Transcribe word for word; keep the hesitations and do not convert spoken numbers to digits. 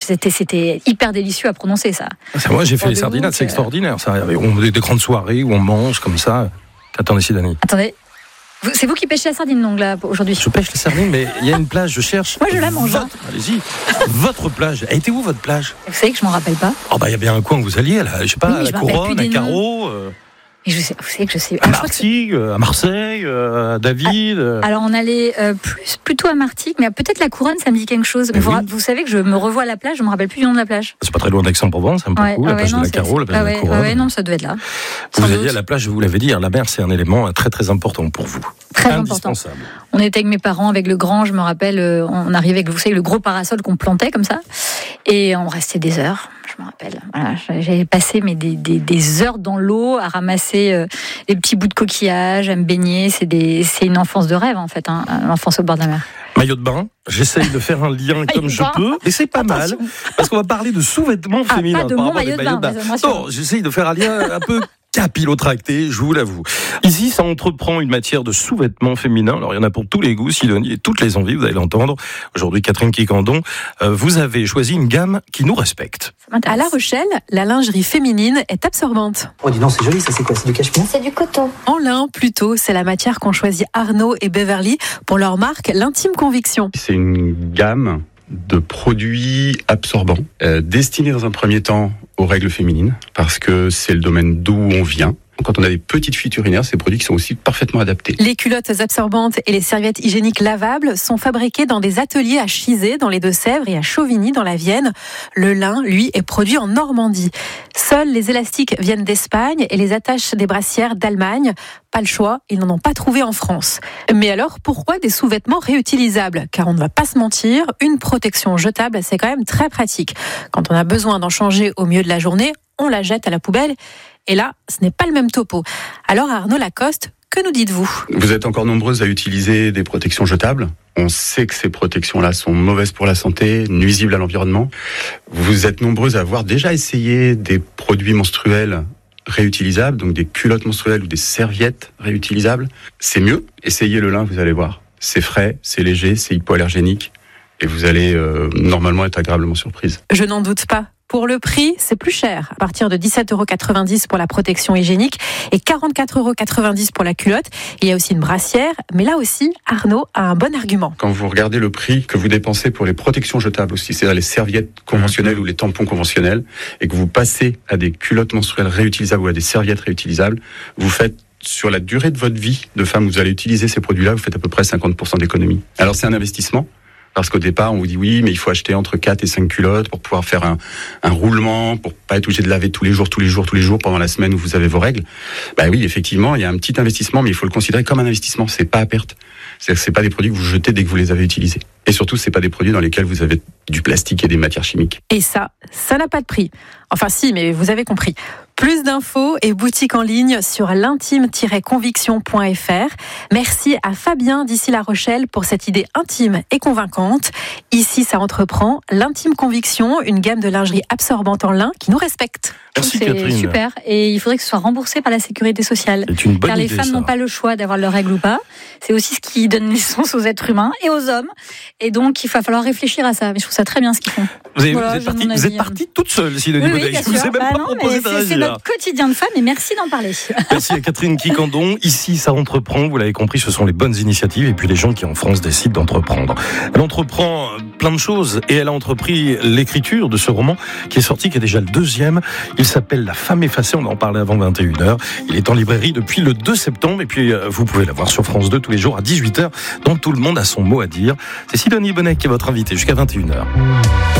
c'était, c'était hyper délicieux à prononcer, ça. C'est moi, j'ai fait les sardinades, c'est extraordinaire. Ça. On a des grandes soirées où on mange comme ça. Attendez, Sidonie. Attendez. C'est vous qui pêchez la sardine, donc, là, aujourd'hui? Je pêche la sardine, mais il y a une plage, je cherche. Moi, je la mange. Votre, allez-y. Votre plage. Elle était où, votre plage? Vous savez que je m'en rappelle pas. Oh, bah, il y a bien un coin où vous alliez, là. Je sais pas, oui, à la Couronne, à Carreau. Euh... Mais je sais, vous savez que je sais. À Martigues, que... à Marseille, euh, à David. Ah, alors, on allait euh, plus, plutôt à Martigues, mais peut-être la Couronne, ça me dit quelque chose. Mais vous, oui. vous savez que je me revois à la plage, je me rappelle plus du nom de la plage. C'est pas très loin d'Aix-en-Provence, un peu ouais, coup, la ouais, plage non, de la Carreau, la plage ah ouais, de la Couronne. Ouais, non, ça doit être là. Vous alliez à la plage, vous l'avez dit, la mer, c'est un élément très très important pour vous. Très important. On était avec mes parents, avec le grand, je me rappelle, on arrivait avec, vous savez, le gros parasol qu'on plantait comme ça, et on restait des heures. Je me rappelle. Voilà, j'avais passé mais des, des, des heures dans l'eau à ramasser euh, les petits bouts de coquillage, à me baigner. C'est, des, c'est une enfance de rêve, en fait, hein, l'enfance au bord de la mer. Maillot de bain, j'essaye de faire un lien comme je peux, et c'est pas Attention. mal, parce qu'on va parler de sous-vêtements ah, féminins. Pas de mon maillot de bain. bain. Non, j'essaye de faire un lien un peu capillotracté, je vous l'avoue. Ici, ça entreprend une matière de sous-vêtements féminins. Alors, il y en a pour tous les goûts, Sidonie, et toutes les envies, vous allez l'entendre. Aujourd'hui, Catherine Quicandon, euh, vous avez choisi une gamme qui nous respecte. À La Rochelle, la lingerie féminine est absorbante. Oh, dis donc, c'est joli, ça, c'est quoi? C'est du cachemire? C'est du coton. En lin, plutôt, c'est la matière qu'ont choisi Arnaud et Beverly pour leur marque L'Intime Conviction. C'est une gamme de produits absorbants, euh, destinés dans un premier temps aux règles féminines, parce que c'est le domaine d'où on vient. Quand on a des petites fuites urinaires, c'est des produits qui sont aussi parfaitement adaptés. Les culottes absorbantes et les serviettes hygiéniques lavables sont fabriquées dans des ateliers à Chizé, dans les Deux-Sèvres, et à Chauvigny, dans la Vienne. Le lin, lui, est produit en Normandie. Seuls les élastiques viennent d'Espagne et les attaches des brassières d'Allemagne. Pas le choix, ils n'en ont pas trouvé en France. Mais alors, pourquoi des sous-vêtements réutilisables? Car on ne va pas se mentir, une protection jetable, c'est quand même très pratique. Quand on a besoin d'en changer au milieu de la journée, on la jette à la poubelle. Et là, ce n'est pas le même topo. Alors Arnaud Lacoste, que nous dites-vous? Vous êtes encore nombreuses à utiliser des protections jetables. On sait que ces protections-là sont mauvaises pour la santé, nuisibles à l'environnement. Vous êtes nombreuses à avoir déjà essayé des produits menstruels réutilisables, donc des culottes menstruelles ou des serviettes réutilisables. C'est mieux. Essayez le lin, vous allez voir. C'est frais, c'est léger, c'est hypoallergénique. Et vous allez euh, normalement être agréablement surprise. Je n'en doute pas. Pour le prix, c'est plus cher, à partir de dix-sept euros quatre-vingt-dix pour la protection hygiénique et quarante-quatre euros quatre-vingt-dix pour la culotte. Il y a aussi une brassière, mais là aussi, Arnaud a un bon argument. Quand vous regardez le prix que vous dépensez pour les protections jetables aussi, c'est-à-dire les serviettes conventionnelles ou les tampons conventionnels, et que vous passez à des culottes menstruelles réutilisables ou à des serviettes réutilisables, vous faites sur la durée de votre vie de femme où vous allez utiliser ces produits-là, vous faites à peu près cinquante pour cent d'économie. Alors c'est un investissement. Parce qu'au départ, on vous dit oui, mais il faut acheter entre quatre et cinq culottes pour pouvoir faire un, un roulement, pour pas être obligé de laver tous les jours, tous les jours, tous les jours pendant la semaine où vous avez vos règles. Bah oui, effectivement, il y a un petit investissement, mais il faut le considérer comme un investissement. C'est pas à perte. C'est-à-dire que c'est pas des produits que vous jetez dès que vous les avez utilisés. Et surtout, c'est pas des produits dans lesquels vous avez du plastique et des matières chimiques. Et ça, ça n'a pas de prix. Enfin si, mais vous avez compris. Plus d'infos et boutiques en ligne sur l'intime tiret conviction point f r. Merci à Fabien d'ici La Rochelle pour cette idée intime et convaincante. Ici, ça entreprend l'Intime Conviction, une gamme de lingerie absorbante en lin qui nous respecte. Merci c'est Catherine. Super. Et il faudrait que ce soit remboursé par la sécurité sociale. C'est une bonne Car les idée, femmes ça. n'ont pas le choix d'avoir leurs règles ou pas. C'est aussi ce qui donne naissance aux êtres humains et aux hommes. Et donc, il va falloir réfléchir à ça. Mais je trouve ça très bien ce qu'ils font. Vous, avez, Voilà, vous êtes j'ai partie mon vous avis, êtes partie toute seule, Sidonie Oui, oui, Bonneuil. bien Je vous ai sûr. même Bah pas non, proposé mais de c'est, c'est réagir. notre quotidien de femme et merci d'en parler. Merci à Catherine Quicandon. Ici, ça entreprend. Vous l'avez compris, ce sont les bonnes initiatives et puis les gens qui en France décident d'entreprendre. Elle entreprend plein de choses et elle a entrepris l'écriture de ce roman qui est sorti, qui est déjà le deuxième. Il s'appelle La femme effacée. On en parlait avant vingt et une heures. Il est en librairie depuis le deux septembre et puis vous pouvez la voir sur France deux tous les jours à dix-huit heures. Donc tout le monde a son mot à dire. C'est Sidonie Bonneuil qui est votre invitée jusqu'à vingt et une heures.